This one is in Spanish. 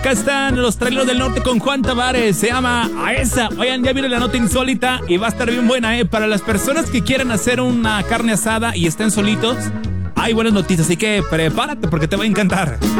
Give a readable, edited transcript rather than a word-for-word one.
Acá están los traileros del norte con Juan Tavares. Se llama A Esa. Oigan, ya viene la nota insólita y va a estar bien buena, para las personas que quieran hacer una carne asada y estén solitos. Hay buenas noticias, así que prepárate porque te va a encantar.